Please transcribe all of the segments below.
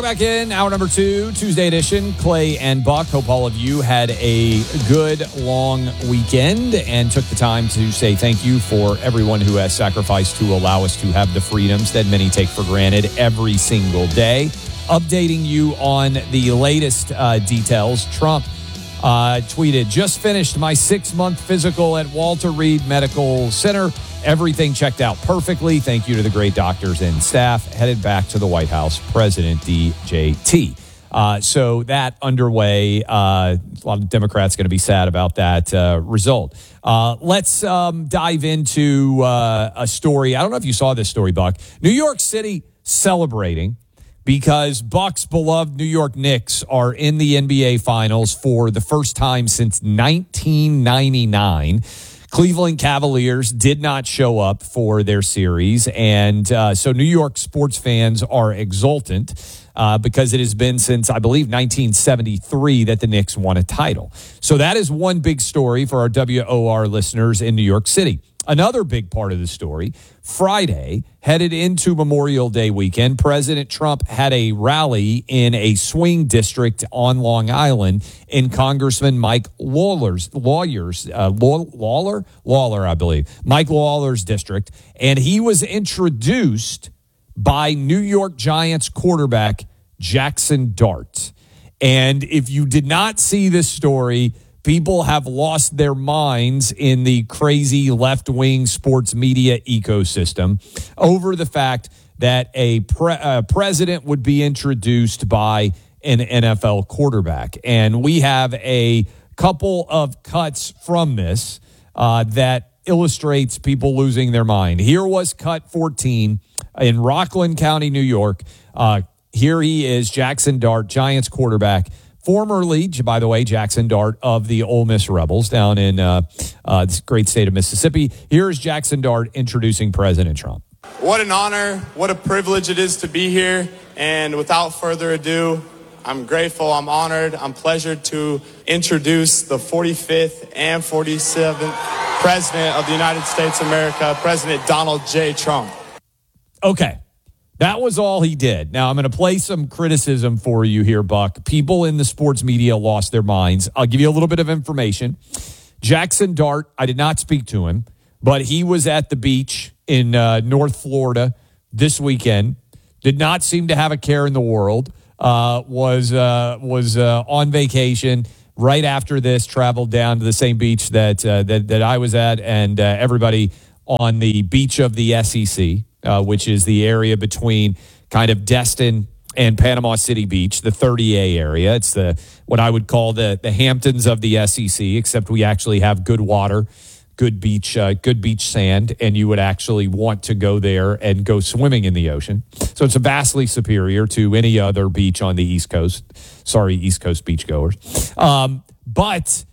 back in. Hour number 2, Tuesday edition. Clay and Buck. Hope all of you had a good, long weekend and took the time to say thank you for everyone who has sacrificed to allow us to have the freedoms that many take for granted every single day. Updating you on the latest details. Trump tweeted, just finished my 6-month physical at Walter Reed Medical Center. Everything checked out perfectly. Thank you to the great doctors and staff. Headed back to the White House, President DJT. So that underway. A lot of Democrats going to be sad about that result. Let's dive into a story. I don't know if you saw this story, Buck. New York City celebrating because Buck's beloved New York Knicks are in the NBA Finals for the first time since 1999. Cleveland Cavaliers did not show up for their series, and so New York sports fans are exultant because it has been since, I believe, 1973 that the Knicks won a title. So that is one big story for our WOR listeners in New York City. Another big part of the story, Friday, headed into Memorial Day weekend, President Trump had a rally in a swing district on Long Island in Congressman Mike Lawler's district, and he was introduced by New York Giants quarterback Jackson Dart. And if you did not see this story, people have lost their minds in the crazy left-wing sports media ecosystem over the fact that a president would be introduced by an NFL quarterback. And we have a couple of cuts from this that illustrates people losing their mind. Here was cut 14 in Rockland County, New York. Here he is, Jackson Dart, Giants quarterback. Formerly, by the way, Jackson Dart of the Ole Miss Rebels down in this great state of Mississippi. Here's Jackson Dart introducing President Trump. What an honor, what a privilege it is to be here. And without further ado, I'm grateful, I'm honored, I'm pleasured to introduce the 45th and 47th President of the United States of America, President Donald J. Trump. Okay. That was all he did. Now, I'm going to play some criticism for you here, Buck. People in the sports media lost their minds. I'll give you a little bit of information. Jackson Dart, I did not speak to him, but he was at the beach in North Florida this weekend. Did not seem to have a care in the world. Was on vacation. Right after this, traveled down to the same beach that I was at, and everybody on the beach of the SEC. Which is the area between kind of Destin and Panama City Beach, the 30A area. It's what I would call the Hamptons of the SEC, except we actually have good water, good beach sand, and you would actually want to go there and go swimming in the ocean. So it's vastly superior to any other beach on the East Coast. Sorry, East Coast beachgoers. But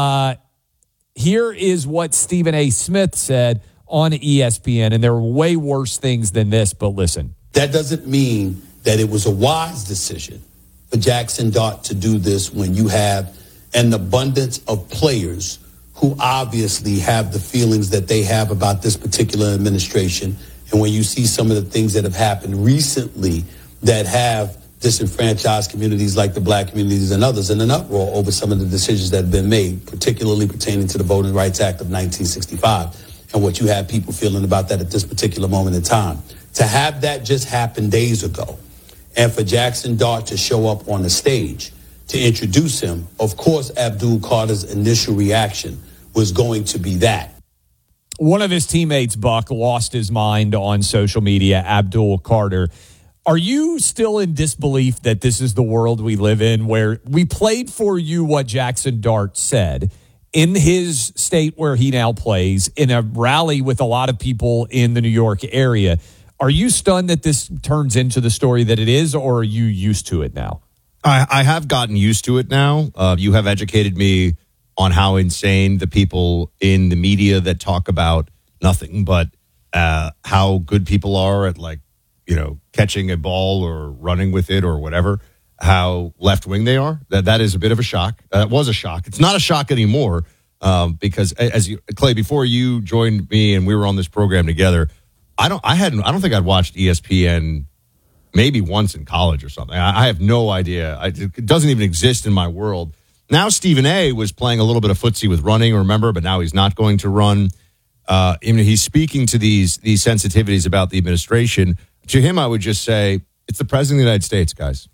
here is what Stephen A. Smith said on ESPN, and there were way worse things than this, but listen. That doesn't mean that it was a wise decision for Jackson Dart to do this when you have an abundance of players who obviously have the feelings that they have about this particular administration. And when you see some of the things that have happened recently that have disenfranchised communities like the black communities and others in an uproar over some of the decisions that have been made, particularly pertaining to the Voting Rights Act of 1965. And what you have people feeling about that at this particular moment in time. To have that just happen days ago, and for Jackson Dart to show up on the stage to introduce him, of course, Abdul Carter's initial reaction was going to be that. One of his teammates, Buck, lost his mind on social media, Abdul Carter. Are you still in disbelief that this is the world we live in, where we played for you what Jackson Dart said in his state where he now plays, in a rally with a lot of people in the New York area? Are you stunned that this turns into the story that it is, or are you used to it now? I have gotten used to it now. You have educated me on how insane the people in the media that talk about nothing but how good people are at, like, you know, catching a ball or running with it or whatever, how left-wing they are. That is a bit of a shock. It was a shock. It's not a shock anymore because, Clay, before you joined me and we were on this program together, I don't think I'd watched ESPN maybe once in college or something. I have no idea. It doesn't even exist in my world. Now Stephen A. was playing a little bit of footsie with running, remember, but now he's not going to run. He's speaking to these sensitivities about the administration. To him, I would just say, it's the president of the United States, guys.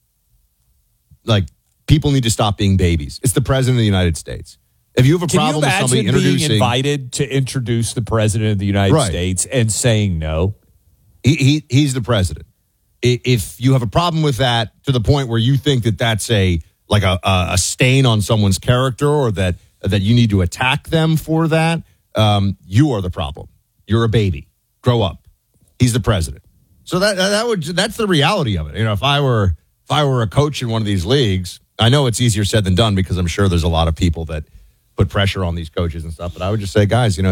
Like, people need to stop being babies. It's the president of the United States. If you have a problem with somebody introducing... being invited to introduce the president of the United States and saying no? He's the president. If you have a problem with that to the point where you think that that's a stain on someone's character, or that you need to attack them for that, you are the problem. You're a baby. Grow up. He's the president. So that's the reality of it. You know, if I were a coach in one of these leagues, I know it's easier said than done because I'm sure there's a lot of people that put pressure on these coaches and stuff. But I would just say, guys, you know,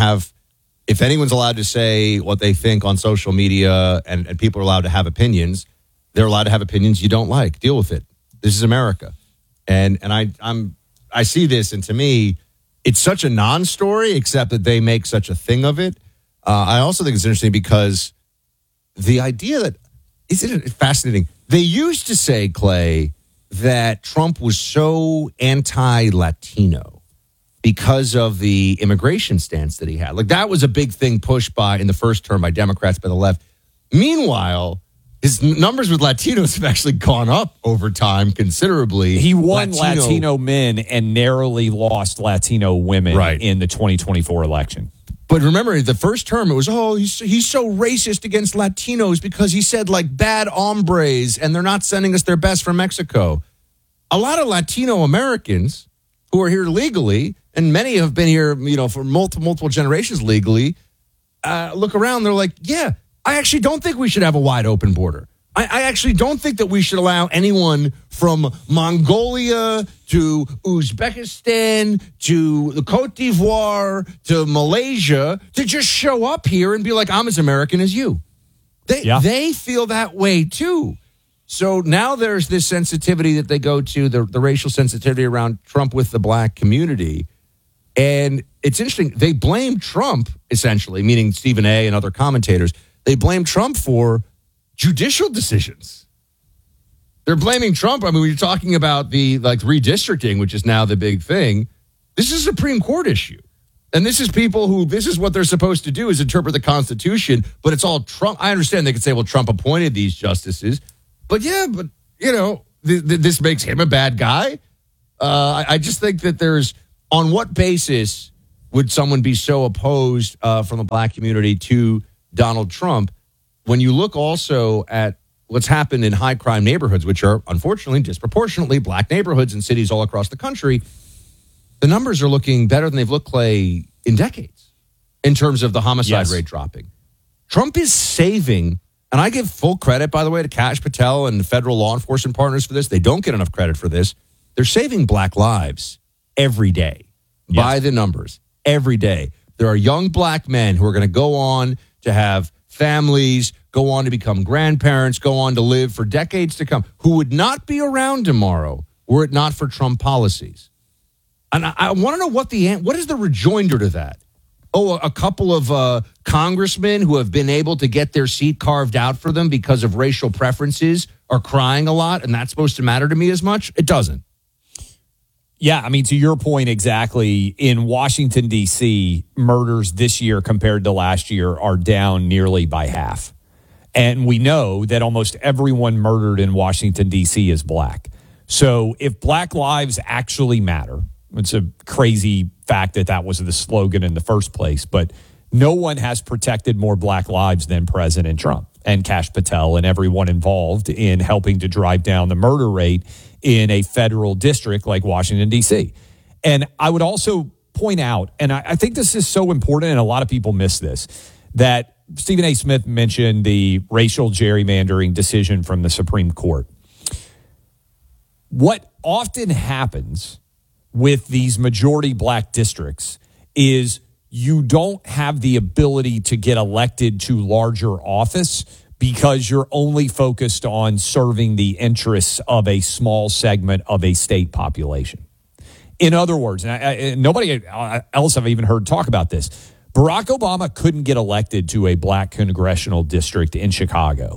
if anyone's allowed to say what they think on social media and people are allowed to have opinions, they're allowed to have opinions you don't like. Deal with it. This is America. And I see this, and to me, it's such a non-story, except that they make such a thing of it. I also think it's interesting because the idea that, isn't it fascinating? They used to say, Clay, that Trump was so anti-Latino because of the immigration stance that he had. Like, that was a big thing pushed in the first term by Democrats, by the left. Meanwhile, his numbers with Latinos have actually gone up over time considerably. He won Latino men and narrowly lost Latino women in the 2024 election. But remember, the first term, it was, he's so racist against Latinos because he said, like, bad hombres, and they're not sending us their best from Mexico. A lot of Latino Americans who are here legally, and many have been here, you know, for multiple generations legally, look around, they're like, yeah, I actually don't think we should have a wide open border. I actually don't think that we should allow anyone from Mongolia to Uzbekistan to the Cote d'Ivoire to Malaysia to just show up here and be like, I'm as American as you. They feel that way too. So now there's this sensitivity that they go to, the racial sensitivity around Trump with the black community. And it's interesting. They blame Trump, essentially, meaning Stephen A. and other commentators. They blame Trump for judicial decisions. They're blaming Trump. I mean, when you're talking about the redistricting, which is now the big thing, this is a Supreme Court issue. And this is people this is what they're supposed to do, is interpret the Constitution, but it's all Trump. I understand they could say, well, Trump appointed these justices. But you know, this makes him a bad guy. I just think that on what basis would someone be so opposed from the black community to Donald Trump? When you look also at what's happened in high crime neighborhoods, which are unfortunately disproportionately black neighborhoods in cities all across the country, the numbers are looking better than they've looked, Clay, in decades in terms of the homicide rate dropping. Trump is saving, and I give full credit, by the way, to Kash Patel and the federal law enforcement partners for this. They don't get enough credit for this. They're saving black lives every day by the numbers every day. There are young black men who are going to go on to have families, go on to become grandparents, go on to live for decades to come, who would not be around tomorrow were it not for Trump policies. And I want to know what is the rejoinder to that? Oh, a couple of congressmen who have been able to get their seat carved out for them because of racial preferences are crying a lot, and that's supposed to matter to me as much? It doesn't. Yeah, I mean, to your point exactly, in Washington, D.C., murders this year compared to last year are down nearly by half. And we know that almost everyone murdered in Washington, D.C. is black. So if black lives actually matter, it's a crazy fact that was the slogan in the first place, but no one has protected more black lives than President Trump and Kash Patel and everyone involved in helping to drive down the murder rate in a federal district like Washington, D.C. And I would also point out, and I think this is so important, and a lot of people miss this, that Stephen A. Smith mentioned the racial gerrymandering decision from the Supreme Court. What often happens with these majority black districts is you don't have the ability to get elected to larger office because you're only focused on serving the interests of a small segment of a state population. In other words, and nobody else I've even heard talk about this, Barack Obama couldn't get elected to a black congressional district in Chicago.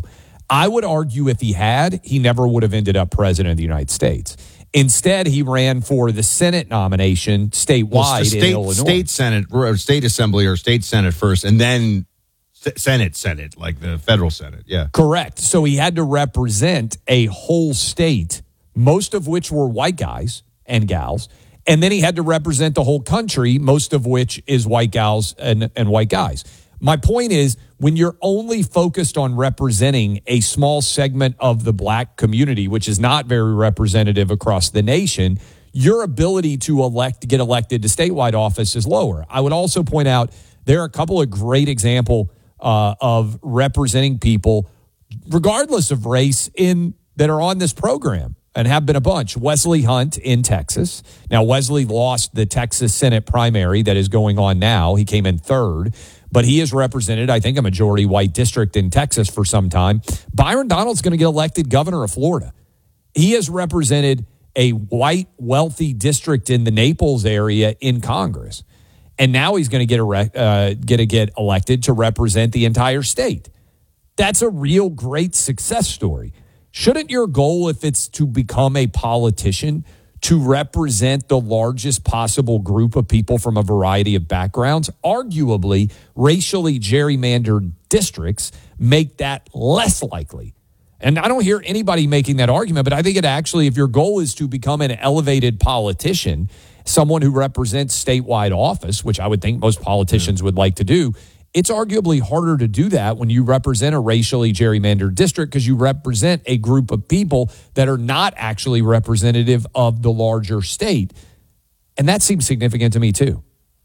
I would argue if he had, he never would have ended up president of the United States. Instead, he ran for the Senate nomination statewide in Illinois. State Senate, or State Assembly, or State Senate first, and then Senate, like the federal Senate. Yeah. Correct. So he had to represent a whole state, most of which were white guys and gals. And then he had to represent the whole country, most of which is white gals and white guys. My point is, when you're only focused on representing a small segment of the black community, which is not very representative across the nation, your ability to get elected to statewide office is lower. I would also point out there are a couple of great examples of representing people, regardless of race, that are on this program and have been a bunch. Wesley Hunt in Texas. Now, Wesley lost the Texas Senate primary that is going on now. He came in third. But he has represented, I think, a majority white district in Texas for some time. Byron Donald's going to get elected governor of Florida. He has represented a white, wealthy district in the Naples area in Congress. And now he's going to get elected to represent the entire state. That's a real great success story. Shouldn't your goal, if it's to become a politician, to represent the largest possible group of people from a variety of backgrounds? Arguably, racially gerrymandered districts make that less likely. And I don't hear anybody making that argument, but I think it actually, if your goal is to become an elevated politician, someone who represents statewide office, which I would think most politicians would like to do, it's arguably harder to do that when you represent a racially gerrymandered district, because you represent a group of people that are not actually representative of the larger state. And that seems significant to me, too.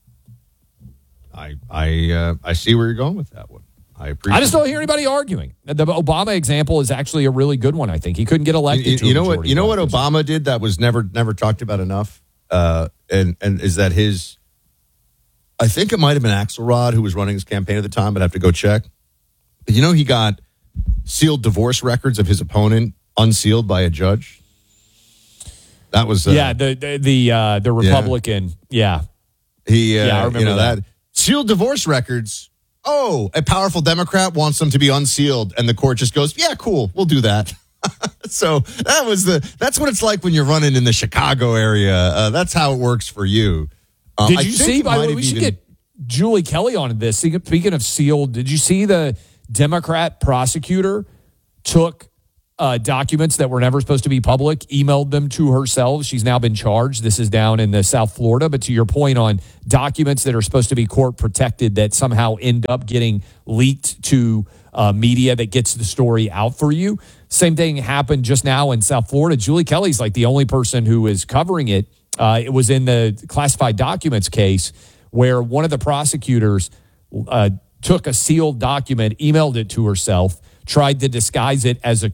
I see where you're going with that one. I just don't hear anybody arguing. The Obama example is actually a really good one, I think. He couldn't get elected. You know what Obama did that was never talked about enough? And is that his... I think it might have been Axelrod who was running his campaign at the time. I'd have to go check. But he got sealed divorce records of his opponent unsealed by a judge. That was the Republican. Yeah, I remember that. Sealed divorce records. Oh, a powerful Democrat wants them to be unsealed, and the court just goes, "Yeah, cool, we'll do that." So that's what it's like when you're running in the Chicago area. That's how it works for you. Did you see, by the way, we should get Julie Kelly on this. Speaking of sealed, did you see the Democrat prosecutor took documents that were never supposed to be public, emailed them to herself? She's now been charged. This is down in the South Florida. But to your point on documents that are supposed to be court protected that somehow end up getting leaked to media that gets the story out for you. Same thing happened just now in South Florida. Julie Kelly's like the only person who is covering it. It was in the classified documents case where one of the prosecutors took a sealed document, emailed it to herself, tried to disguise it as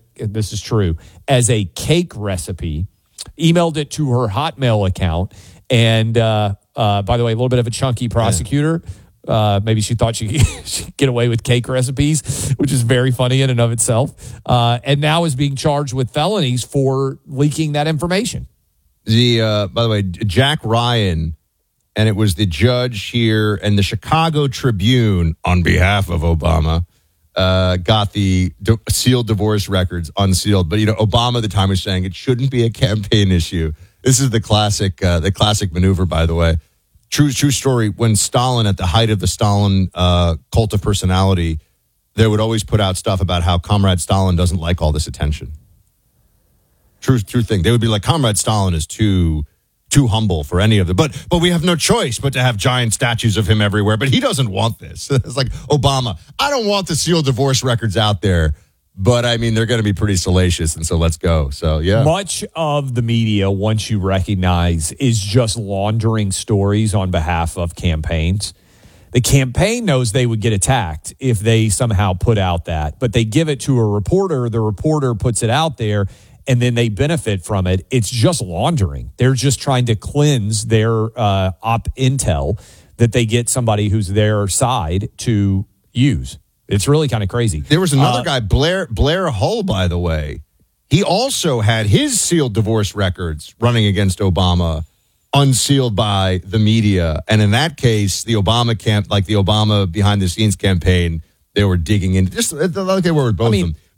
a cake recipe, emailed it to her Hotmail account. And by the way, a little bit of a chunky prosecutor. Maybe she thought she'd get away with cake recipes, which is very funny in and of itself. And now is being charged with felonies for leaking that information. By the way, Jack Ryan, and it was the judge here, and the Chicago Tribune, on behalf of Obama, got the sealed divorce records unsealed. But Obama at the time was saying it shouldn't be a campaign issue. This is the classic maneuver, by the way. True story. When Stalin, at the height of the Stalin cult of personality, they would always put out stuff about how Comrade Stalin doesn't like all this attention. True thing. They would be like, Comrade Stalin is too humble for any of them. But we have no choice but to have giant statues of him everywhere. But he doesn't want this. It's like, Obama, I don't want the sealed divorce records out there. But, I mean, they're going to be pretty salacious, and so let's go. So, yeah. Much of the media, once you recognize, is just laundering stories on behalf of campaigns. The campaign knows they would get attacked if they somehow put out that. But they give it to a reporter. The reporter puts it out there, and then they benefit from it. It's just laundering. They're just trying to cleanse their op intel that they get somebody who's their side to use. It's really kind of crazy. There was another guy, Blair Hull, by the way. He also had his sealed divorce records running against Obama unsealed by the media. And in that case, the Obama behind-the-scenes campaign, they were digging in. Just like they were with both of them.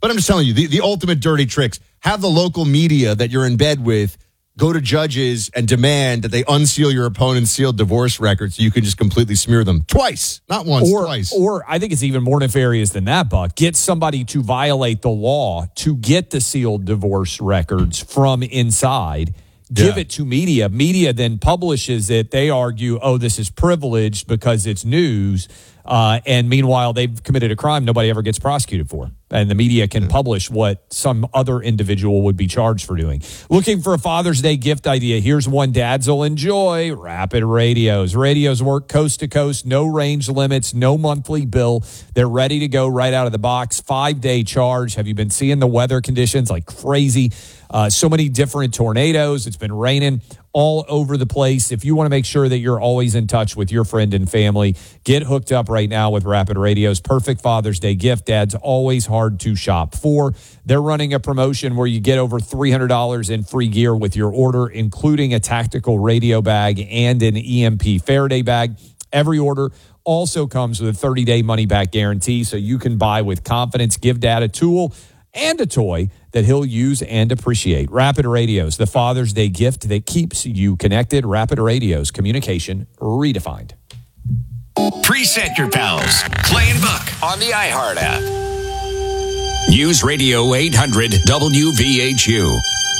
But I'm just telling you, the ultimate dirty tricks. Have the local media that you're in bed with go to judges and demand that they unseal your opponent's sealed divorce record so you can just completely smear them twice, not once, twice. Or I think it's even more nefarious than that, Buck. Get somebody to violate the law to get the sealed divorce records from inside. Give it to media. Media then publishes it. They argue, oh, this is privileged because it's news. And meanwhile, they've committed a crime nobody ever gets prosecuted for. And the media can publish what some other individual would be charged for doing. Looking for a Father's Day gift idea? Here's one dads will enjoy. Rapid Radios. Radios work coast to coast, no range limits, no monthly bill. They're ready to go right out of the box. 5-day charge. Have you been seeing the weather conditions like crazy? So many different tornadoes. It's been raining all over the place. If you want to make sure that you're always in touch with your friend and family, get hooked up right now with Rapid Radios. Perfect Father's Day gift. Dad's always hard to shop for. They're running a promotion where you get over $300 in free gear with your order, including a tactical radio bag and an EMP Faraday bag. Every order also comes with a 30-day money-back guarantee, so you can buy with confidence. Give Dad a tool and a toy that he'll use and appreciate. Rapid Radios, the Father's Day gift that keeps you connected. Rapid Radios, communication redefined. Preset your pals. Clay and Buck on the iHeart app. News Radio 800 WVHU.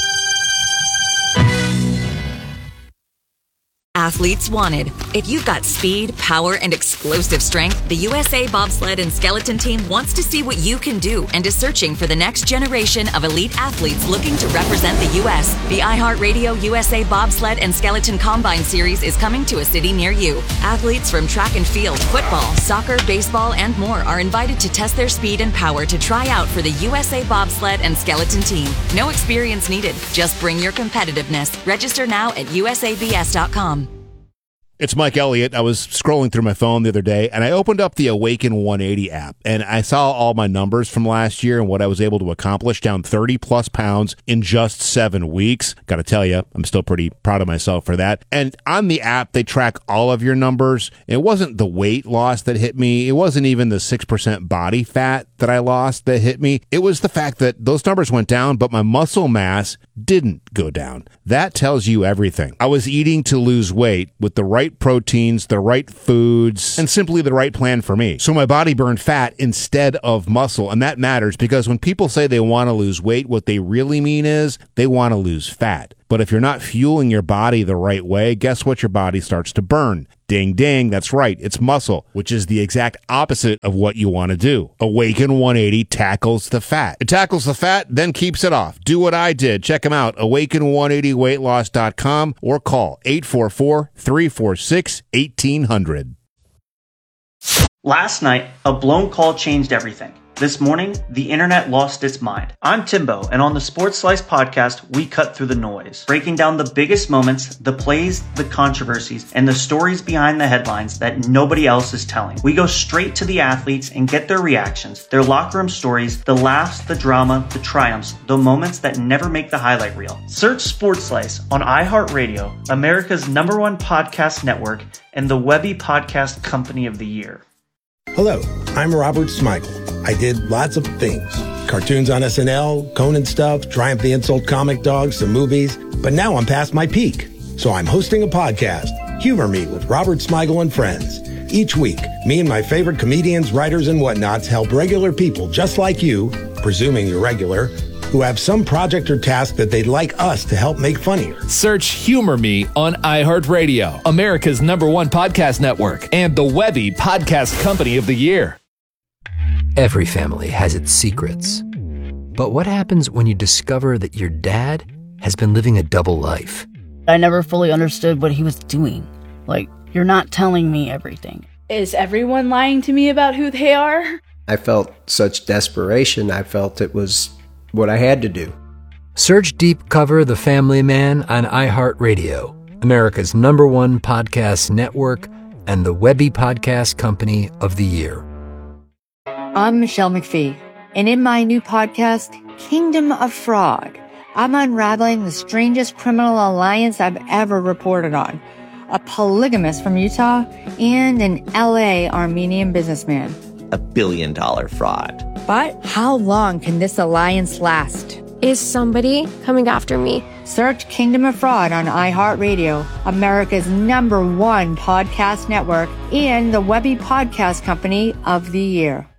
Athletes wanted. If you've got speed, power, and explosive strength, the USA Bobsled and Skeleton Team wants to see what you can do and is searching for the next generation of elite athletes looking to represent the U.S. The iHeartRadio USA Bobsled and Skeleton Combine Series is coming to a city near you. Athletes from track and field, football, soccer, baseball, and more are invited to test their speed and power to try out for the USA Bobsled and Skeleton Team. No experience needed. Just bring your competitiveness. Register now at usabs.com. It's Mike Elliott. I was scrolling through my phone the other day, and I opened up the Awaken 180 app, and I saw all my numbers from last year and what I was able to accomplish, down 30-plus pounds in just 7 weeks. Got to tell you, I'm still pretty proud of myself for that. And on the app, they track all of your numbers. It wasn't the weight loss that hit me. It wasn't even the 6% body fat that I lost that hit me. It was the fact that those numbers went down, but my muscle mass didn't go down. That tells you everything. I was eating to lose weight with the right proteins, the right foods, and simply the right plan for me. So my body burned fat instead of muscle, and that matters because when people say they want to lose weight, what they really mean is they want to lose fat. But if you're not fueling your body the right way, guess what? Your body starts to burn. Ding, ding. That's right. It's muscle, which is the exact opposite of what you want to do. Awaken 180 tackles the fat. It tackles the fat, then keeps it off. Do what I did. Check them out. Awaken180weightloss.com or call 844-346-1800. Last night, a blown call changed everything. This morning, the internet lost its mind. I'm Timbo, and on the Sports Slice podcast, we cut through the noise, breaking down the biggest moments, the plays, the controversies, and the stories behind the headlines that nobody else is telling. We go straight to the athletes and get their reactions, their locker room stories, the laughs, the drama, the triumphs, the moments that never make the highlight reel. Search Sports Slice on iHeartRadio, America's #1 podcast network, and the Webby Podcast Company of the Year. Hello, I'm Robert Smigel. I did lots of things. Cartoons on SNL, Conan stuff, Triumph the Insult Comic Dog, some movies. But now I'm past my peak. So I'm hosting a podcast, Humor Me with Robert Smigel and Friends. Each week, me and my favorite comedians, writers, and whatnots help regular people just like you, presuming you're regular, who have some project or task that they'd like us to help make funnier. Search Humor Me on iHeartRadio, America's #1 podcast network, and the Webby Podcast Company of the Year. Every family has its secrets. But what happens when you discover that your dad has been living a double life? I never fully understood what he was doing. Like, you're not telling me everything. Is everyone lying to me about who they are? I felt such desperation. I felt it was what I had to do. Search Deep Cover The Family Man on iHeartRadio, America's #1 podcast network, and the Webby Podcast Company of the Year. I'm Michelle McPhee, and in my new podcast, Kingdom of Frog, I'm unraveling the strangest criminal alliance I've ever reported on. A polygamist from Utah and an LA Armenian businessman. $1 billion fraud. But how long can this alliance last? Is somebody coming after me? Search Kingdom of Fraud on iHeartRadio, America's #1 podcast network, and the Webby Podcast Company of the Year.